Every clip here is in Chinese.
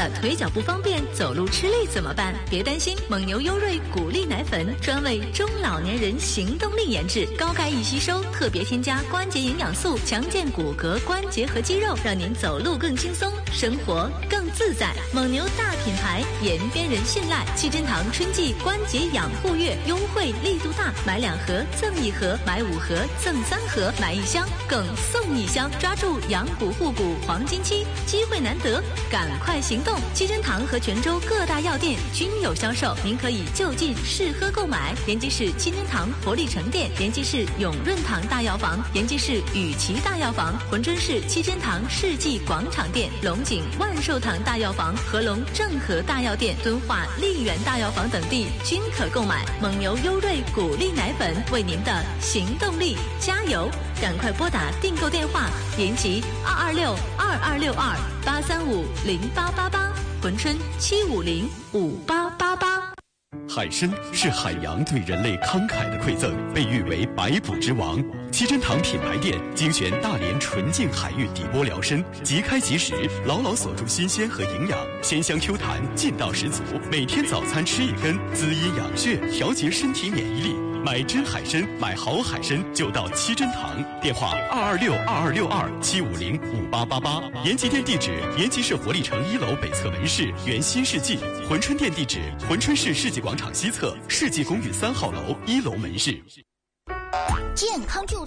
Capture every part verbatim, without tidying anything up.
了腿脚不方便、走路吃力怎么办？别担心，蒙牛优瑞谷粒奶粉专为中老年人行动力研制，高钙易吸收，特别添加关节营养素，强健骨骼、关节和肌肉，让您走路更轻松，生活更自在。蒙牛大品牌，延边人信赖。七珍堂春季关节养护月优惠力度大，买两盒赠一盒，买五盒赠三盒，买一箱更送一箱，抓住养骨护骨黄金期，机会难得，赶快行动！七珍堂和泉州各大药店均有销售，您可以就近试喝购买。延吉市七珍堂活力城店，延吉市永润堂大药房，延吉市雨琦大药房，珲春市七珍堂世纪广场店，龙井万寿堂大药房，合龙正和大药店，敦化丽园大药房等地均可购买。蒙牛优瑞谷粒奶粉，为您的行动力加油！赶快拨打订购电话：延吉二二六二二六二八三五零八八八，珲春七五零五八八八。 海参是海洋对人类慷慨的馈赠，被誉为百补之王。七珍堂品牌店精选大连纯净海域底波辽参，即开即食，牢牢锁住新鲜和营养，鲜香 Q 弹，劲道十足。每天早餐吃一根，滋阴养血，调节身体免疫力。买真海参，买好海参就到七珍堂，电话二二六二二六二七五零五八八八。延吉店地址：延吉市活力城一楼北侧门市原新世纪。珲春店地址：珲春市世纪广场西侧世纪公寓三号楼一楼门市。 健康就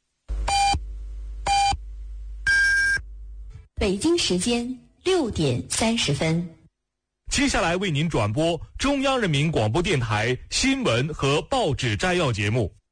北京时间六点三十分。 接下来为您转播中央人民广播电台新闻和报纸摘要节目。